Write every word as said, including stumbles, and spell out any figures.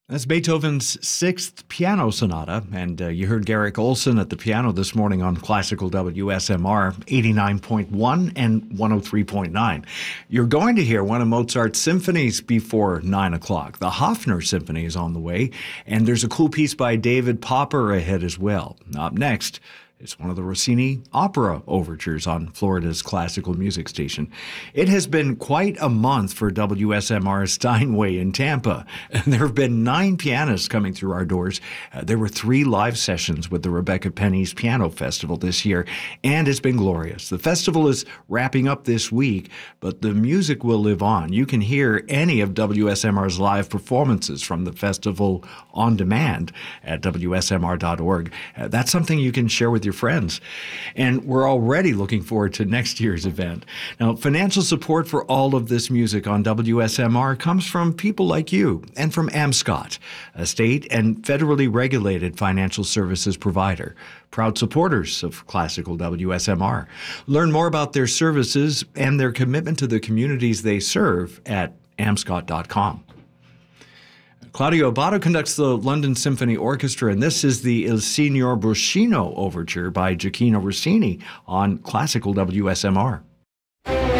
That's Beethoven's Sixth Piano Sonata, and uh, you heard Garrick Olson at the piano this morning on Classical W S M R eighty-nine point one and one oh three point nine. You're going to hear one of Mozart's symphonies before nine o'clock. The Hofner Symphony is on the way, and there's a cool piece by David Popper ahead as well. Up next, it's one of the Rossini opera overtures on Florida's classical music station. It has been quite a month for W S M R's Steinway in Tampa. There have been nine pianists coming through our doors. Uh, there were three live sessions with the Rebecca Penny's Piano Festival this year, and it's been glorious. The festival is wrapping up this week, but the music will live on. You can hear any of W S M R's live performances from the festival on demand at W S M R dot org. Uh, that's something you can share with your friends. And we're already looking forward to next year's event. Now, financial support for all of this music on W S M R comes from people like you and from AmScott, a state and federally regulated financial services provider, proud supporters of classical W S M R. Learn more about their services and their commitment to the communities they serve at amscott dot com. Claudio Abbado conducts the London Symphony Orchestra, and this is the Il Signor Bruscino Overture by Gioachino Rossini on Classical W S M R.